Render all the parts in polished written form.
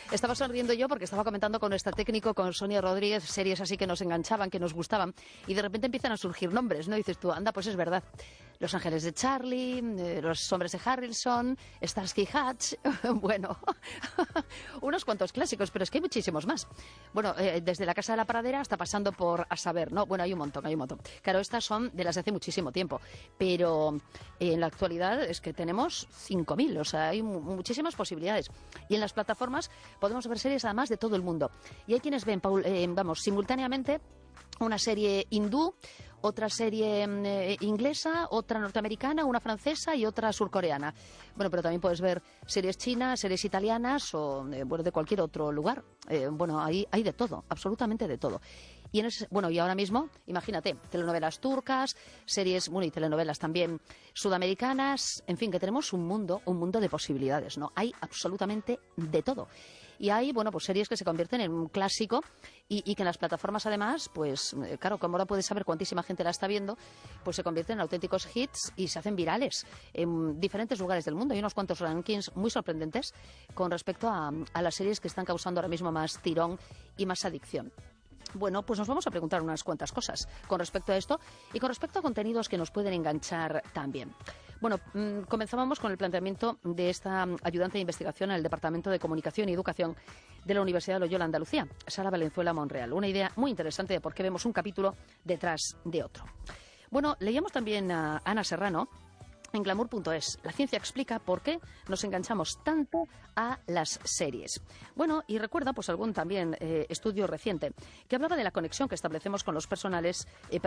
Estaba sonriendo yo porque estaba comentando con nuestra técnico, con Sonia Rodríguez, series así que nos enganchaban, que nos gustaban, y de repente empiezan a surgir nombres, ¿no? Y dices tú, anda, pues es verdad. Los Ángeles de Charlie, Los Hombres de Harrelson, Starsky Hutch, bueno, unos cuantos clásicos, pero es que hay muchísimos más. Bueno, desde La Casa de la Pradera hasta pasando por A Saber, ¿no? Bueno, hay un montón, hay un montón. Claro, estas son de las de hace muchísimo tiempo, pero en la actualidad es que tenemos 5.000, o sea, hay muchísimas posibilidades. Y en las plataformas podemos ver series además de todo el mundo. Y hay quienes ven, simultáneamente una serie hindú, otra serie inglesa, otra norteamericana, una francesa y otra surcoreana. Bueno, pero también puedes ver series chinas, series italianas o de cualquier otro lugar. Hay de todo, absolutamente de todo. Y y ahora mismo, imagínate, telenovelas turcas, series, y telenovelas también sudamericanas, en fin, que tenemos un mundo de posibilidades, ¿no? Hay absolutamente de todo. Y hay, pues series que se convierten en un clásico y que en las plataformas además, pues claro, como ahora puedes saber cuantísima gente la está viendo, pues se convierten en auténticos hits y se hacen virales en diferentes lugares del mundo. Hay unos cuantos rankings muy sorprendentes con respecto a las series que están causando ahora mismo más tirón y más adicción. Bueno, pues nos vamos a preguntar unas cuantas cosas con respecto a esto y con respecto a contenidos que nos pueden enganchar también. Bueno, comenzábamos con el planteamiento de esta ayudante de investigación en el Departamento de Comunicación y Educación de la Universidad de Loyola Andalucía, Sara Valenzuela Monreal. Una idea muy interesante de por qué vemos un capítulo detrás de otro. Bueno, leíamos también a Ana Serrano en glamour.es. La ciencia explica por qué nos enganchamos tanto a las series. Bueno, y recuerda pues algún también estudio reciente que hablaba de la conexión que establecemos con los personajes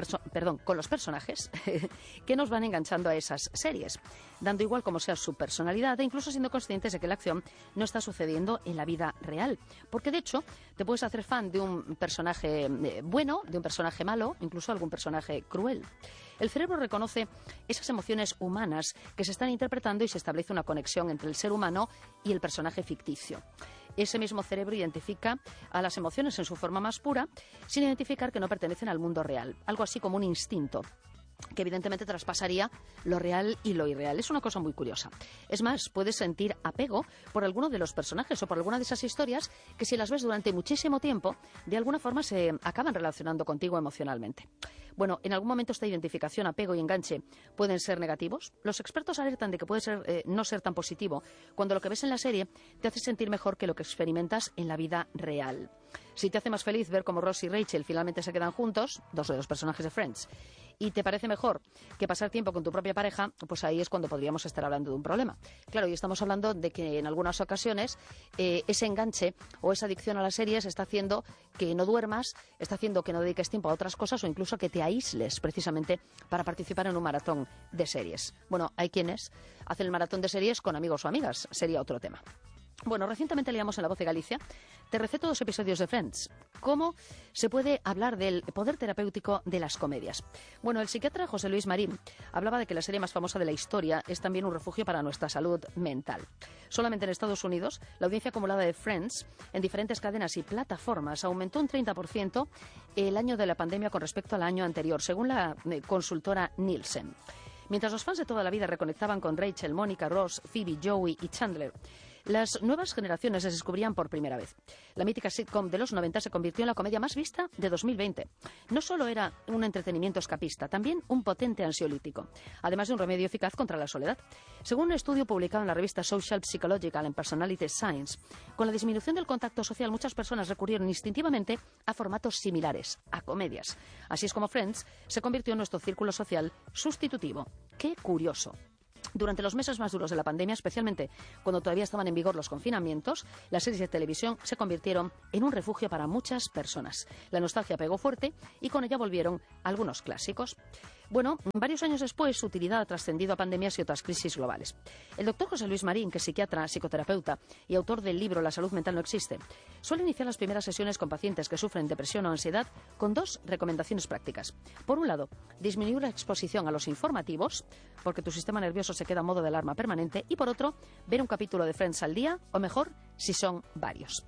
que nos van enganchando a esas series, dando igual como sea su personalidad e incluso siendo conscientes de que la acción no está sucediendo en la vida real. Porque de hecho te puedes hacer fan de un personaje bueno, de un personaje malo, incluso algún personaje cruel. El cerebro reconoce esas emociones humanas que se están interpretando y se establece una conexión entre el ser humano y el personaje ficticio. Ese mismo cerebro identifica a las emociones en su forma más pura, sin identificar que no pertenecen al mundo real, algo así como un instinto que evidentemente traspasaría lo real y lo irreal. Es una cosa muy curiosa. Es más, puedes sentir apego por alguno de los personajes o por alguna de esas historias que si las ves durante muchísimo tiempo, de alguna forma se acaban relacionando contigo emocionalmente. Bueno, en algún momento esta identificación, apego y enganche pueden ser negativos. Los expertos alertan de que puede ser no ser tan positivo cuando lo que ves en la serie te hace sentir mejor que lo que experimentas en la vida real. Si te hace más feliz ver cómo Ross y Rachel finalmente se quedan juntos, dos de los personajes de Friends, y te parece mejor que pasar tiempo con tu propia pareja, pues ahí es cuando podríamos estar hablando de un problema. Claro, y estamos hablando de que en algunas ocasiones ese enganche o esa adicción a las series está haciendo que no duermas, está haciendo que no dediques tiempo a otras cosas o incluso que te aísles precisamente para participar en un maratón de series. Bueno, hay quienes hacen el maratón de series con amigos o amigas, sería otro tema. Bueno, recientemente leíamos en La Voz de Galicia, te receto 2 episodios de Friends. ¿Cómo se puede hablar del poder terapéutico de las comedias? Bueno, el psiquiatra José Luis Marín hablaba de que la serie más famosa de la historia es también un refugio para nuestra salud mental. Solamente en Estados Unidos, la audiencia acumulada de Friends en diferentes cadenas y plataformas aumentó un 30% el año de la pandemia con respecto al año anterior, según la consultora Nielsen. Mientras los fans de toda la vida reconectaban con Rachel, Mónica, Ross, Phoebe, Joey y Chandler, las nuevas generaciones les descubrían por primera vez. La mítica sitcom de los 90 se convirtió en la comedia más vista de 2020. No solo era un entretenimiento escapista, también un potente ansiolítico, además de un remedio eficaz contra la soledad. Según un estudio publicado en la revista Social Psychological and Personality Science, con la disminución del contacto social, muchas personas recurrieron instintivamente a formatos similares, a comedias. Así es como Friends se convirtió en nuestro círculo social sustitutivo. ¡Qué curioso! Durante los meses más duros de la pandemia, especialmente cuando todavía estaban en vigor los confinamientos, las series de televisión se convirtieron en un refugio para muchas personas. La nostalgia pegó fuerte y con ella volvieron algunos clásicos. Bueno, varios años después, su utilidad ha trascendido a pandemias y otras crisis globales. El doctor José Luis Marín, que es psiquiatra, psicoterapeuta y autor del libro La salud mental no existe, suele iniciar las primeras sesiones con pacientes que sufren depresión o ansiedad con 2 recomendaciones prácticas. Por un lado, disminuir la exposición a los informativos, porque tu sistema nervioso se queda en modo de alarma permanente, y por otro, ver un capítulo de Friends al día, o mejor, si son varios.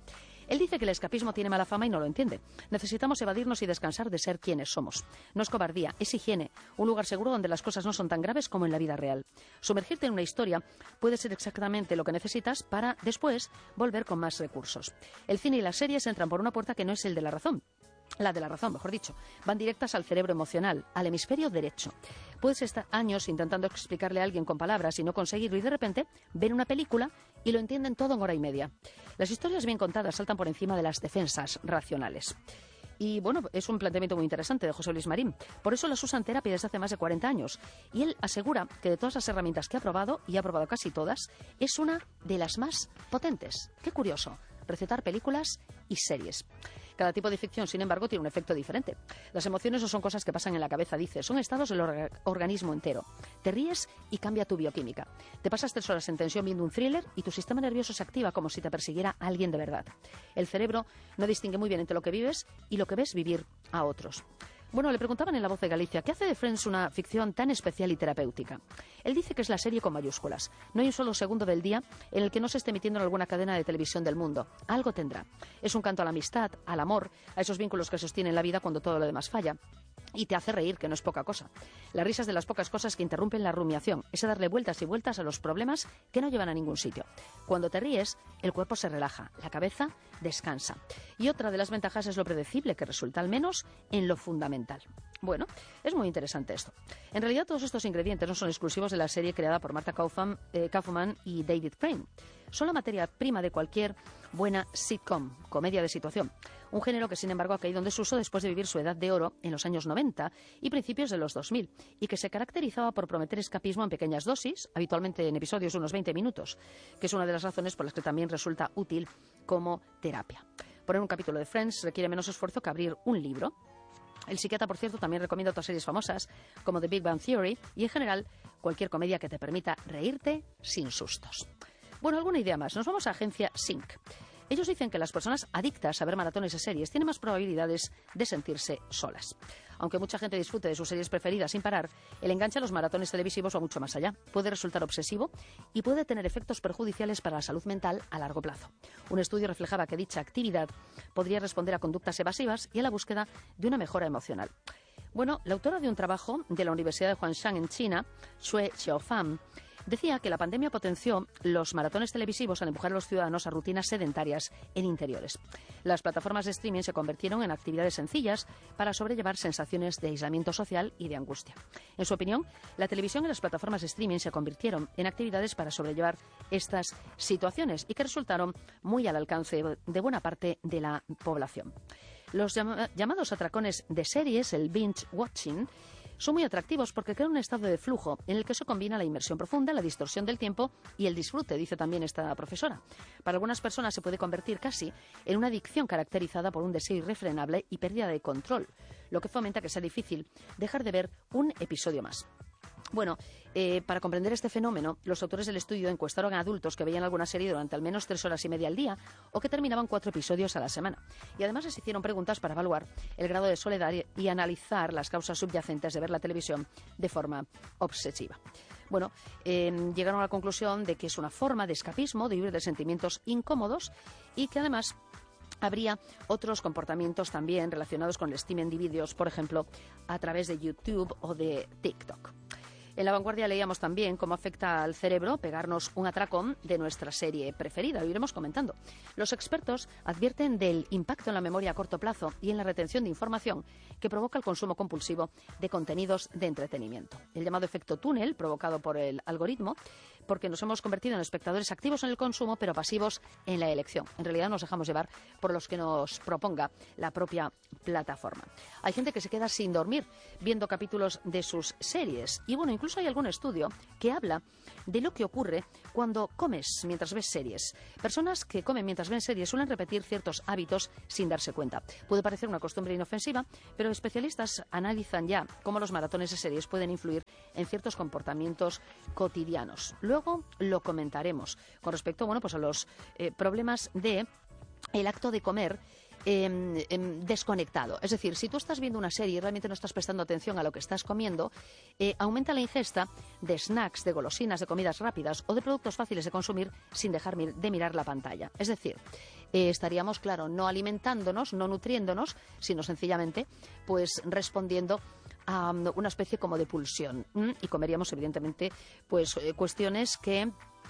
Él dice que el escapismo tiene mala fama y no lo entiende. Necesitamos evadirnos y descansar de ser quienes somos. No es cobardía, es higiene, un lugar seguro donde las cosas no son tan graves como en la vida real. Sumergirte en una historia puede ser exactamente lo que necesitas para, después, volver con más recursos. El cine y las series entran por una puerta que no es el de la razón. La de la razón, mejor dicho. Van directas al cerebro emocional, al hemisferio derecho. Puedes estar años intentando explicarle a alguien con palabras y no conseguirlo, y de repente ven una película y lo entienden todo en hora y media. Las historias bien contadas saltan por encima de las defensas racionales. Y bueno, es un planteamiento muy interesante de José Luis Marín. Por eso las usa en terapia desde hace más de 40 años. Y él asegura que de todas las herramientas que ha probado, y ha probado casi todas, es una de las más potentes. Qué curioso. Recetar películas y series. Cada tipo de ficción, sin embargo, tiene un efecto diferente. Las emociones no son cosas que pasan en la cabeza, dice, son estados del organismo entero. Te ríes y cambia tu bioquímica. Te pasas 3 horas en tensión viendo un thriller y tu sistema nervioso se activa como si te persiguiera alguien de verdad. El cerebro no distingue muy bien entre lo que vives y lo que ves vivir a otros. Bueno, le preguntaban en La Voz de Galicia, ¿qué hace de Friends una ficción tan especial y terapéutica? Él dice que es la serie con mayúsculas. No hay un solo segundo del día en el que no se esté emitiendo en alguna cadena de televisión del mundo. Algo tendrá. Es un canto a la amistad, al amor, a esos vínculos que sostienen la vida cuando todo lo demás falla. Y te hace reír, que no es poca cosa. Las risas de las pocas cosas que interrumpen la rumiación, ese darle vueltas y vueltas a los problemas que no llevan a ningún sitio. Cuando te ríes, el cuerpo se relaja, la cabeza descansa. Y otra de las ventajas es lo predecible que resulta, al menos en lo fundamental. Bueno, es muy interesante esto. En realidad todos estos ingredientes no son exclusivos de la serie creada por Marta Kaufman y David Crane. Son la materia prima de cualquier buena sitcom, comedia de situación. Un género que, sin embargo, ha caído en desuso después de vivir su edad de oro en los años 90 y principios de los 2000, y que se caracterizaba por prometer escapismo en pequeñas dosis, habitualmente en episodios de unos 20 minutos, que es una de las razones por las que también resulta útil como terapia. Poner un capítulo de Friends requiere menos esfuerzo que abrir un libro. El psiquiatra, por cierto, también recomienda otras series famosas, como The Big Bang Theory, y en general cualquier comedia que te permita reírte sin sustos. Bueno, alguna idea más. Nos vamos a Agencia Sync. Ellos dicen que las personas adictas a ver maratones de series tienen más probabilidades de sentirse solas. Aunque mucha gente disfrute de sus series preferidas sin parar, el enganche a los maratones televisivos va mucho más allá. Puede resultar obsesivo y puede tener efectos perjudiciales para la salud mental a largo plazo. Un estudio reflejaba que dicha actividad podría responder a conductas evasivas y a la búsqueda de una mejora emocional. Bueno, la autora de un trabajo de la Universidad de Huangshan en China, Xue Xiaofan, decía que la pandemia potenció los maratones televisivos al empujar a los ciudadanos a rutinas sedentarias en interiores. Las plataformas de streaming se convirtieron en actividades sencillas para sobrellevar sensaciones de aislamiento social y de angustia. En su opinión, la televisión y las plataformas de streaming se convirtieron en actividades para sobrellevar estas situaciones y que resultaron muy al alcance de buena parte de la población. Los llamados atracones de series, el binge watching, son muy atractivos porque crean un estado de flujo en el que se combina la inmersión profunda, la distorsión del tiempo y el disfrute, dice también esta profesora. Para algunas personas se puede convertir casi en una adicción caracterizada por un deseo irrefrenable y pérdida de control, lo que fomenta que sea difícil dejar de ver un episodio más. Bueno, para comprender este fenómeno, los autores del estudio encuestaron a adultos que veían alguna serie durante al menos 3 horas y media al día o que terminaban 4 episodios a la semana. Y además les hicieron preguntas para evaluar el grado de soledad y analizar las causas subyacentes de ver la televisión de forma obsesiva. Bueno, llegaron a la conclusión de que es una forma de escapismo, de huir de sentimientos incómodos y que además habría otros comportamientos también relacionados con el streaming de vídeos, por ejemplo, a través de YouTube o de TikTok. En La Vanguardia leíamos también cómo afecta al cerebro pegarnos un atracón de nuestra serie preferida. Lo iremos comentando. Los expertos advierten del impacto en la memoria a corto plazo y en la retención de información que provoca el consumo compulsivo de contenidos de entretenimiento. El llamado efecto túnel, provocado por el algoritmo, porque nos hemos convertido en espectadores activos en el consumo, pero pasivos en la elección. En realidad nos dejamos llevar por los que nos proponga la propia plataforma. Hay gente que se queda sin dormir viendo capítulos de sus series. Y bueno, incluso hay algún estudio que habla de lo que ocurre cuando comes mientras ves series. Personas que comen mientras ven series suelen repetir ciertos hábitos sin darse cuenta. Puede parecer una costumbre inofensiva, pero especialistas analizan ya cómo los maratones de series pueden influir en ciertos comportamientos cotidianos. Luego lo comentaremos con respecto, bueno, pues a los problemas de el acto de comer desconectado. Es decir, si tú estás viendo una serie y realmente no estás prestando atención a lo que estás comiendo, aumenta la ingesta de snacks, de golosinas, de comidas rápidas o de productos fáciles de consumir sin dejar de mirar la pantalla. Es decir, estaríamos, claro, no alimentándonos, no nutriéndonos, sino sencillamente pues respondiendo a una especie como de pulsión. Y comeríamos, evidentemente, pues cuestiones que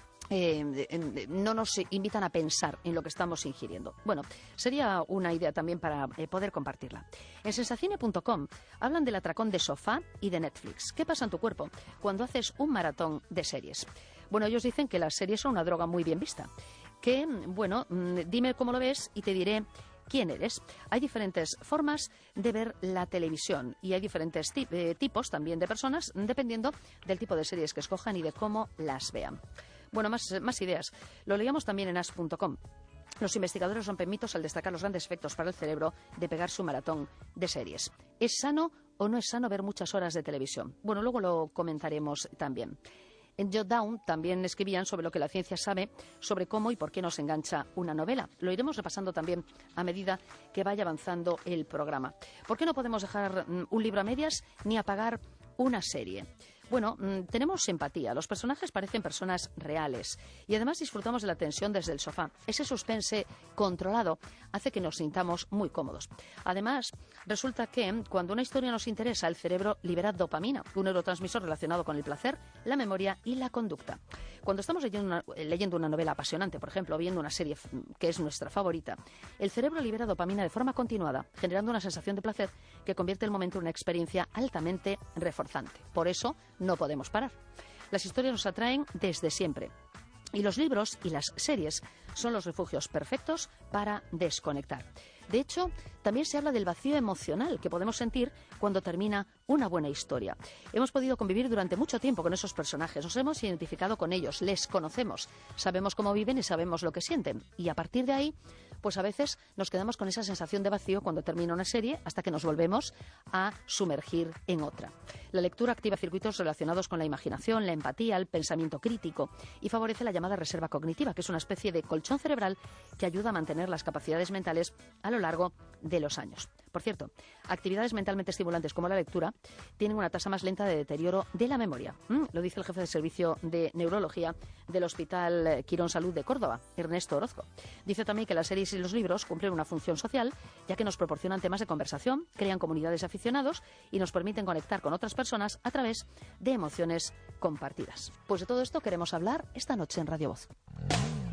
no nos invitan a pensar en lo que estamos ingiriendo. Bueno, sería una idea también para poder compartirla. En sensacine.com hablan del atracón de sofá y de Netflix. ¿Qué pasa en tu cuerpo cuando haces un maratón de series? Bueno, ellos dicen que las series son una droga muy bien vista. Que, bueno, dime cómo lo ves y te diré quién eres. Hay diferentes formas de ver la televisión y hay diferentes tipos también de personas dependiendo del tipo de series que escojan y de cómo las vean. Bueno, más ideas. Lo leíamos también en as.com. Los investigadores rompen mitos al destacar los grandes efectos para el cerebro de pegar su maratón de series. ¿Es sano o no es sano ver muchas horas de televisión? Bueno, luego lo comentaremos también. En Jotdown también escribían sobre lo que la ciencia sabe sobre cómo y por qué nos engancha una novela. Lo iremos repasando también a medida que vaya avanzando el programa. ¿Por qué no podemos dejar un libro a medias ni apagar una serie? Bueno, tenemos empatía. Los personajes parecen personas reales y además disfrutamos de la tensión desde el sofá. Ese suspense controlado hace que nos sintamos muy cómodos. Además, resulta que cuando una historia nos interesa, el cerebro libera dopamina, un neurotransmisor relacionado con el placer, la memoria y la conducta. Cuando estamos leyendo una novela apasionante, por ejemplo, o viendo una serie que es nuestra favorita, el cerebro libera dopamina de forma continuada, generando una sensación de placer que convierte el momento en una experiencia altamente reforzante. Por eso, no podemos parar. Las historias nos atraen desde siempre. Y los libros y las series son los refugios perfectos para desconectar. De hecho, también se habla del vacío emocional que podemos sentir cuando termina una buena historia. Hemos podido convivir durante mucho tiempo con esos personajes, nos hemos identificado con ellos, les conocemos, sabemos cómo viven y sabemos lo que sienten. Y a partir de ahí, pues a veces nos quedamos con esa sensación de vacío cuando termina una serie hasta que nos volvemos a sumergir en otra. La lectura activa circuitos relacionados con la imaginación, la empatía, el pensamiento crítico y favorece la llamada reserva cognitiva, que es una especie de colchón cerebral que ayuda a mantener las capacidades mentales a lo largo de los años. Por cierto, actividades mentalmente estimulantes como la lectura tienen una tasa más lenta de deterioro de la memoria. Lo dice el jefe de servicio de neurología del Hospital Quirón Salud de Córdoba, Ernesto Orozco. Dice también que las series y los libros cumplen una función social, ya que nos proporcionan temas de conversación, crean comunidades de aficionados y nos permiten conectar con otras personas a través de emociones compartidas. Pues de todo esto queremos hablar esta noche en Radio Voz.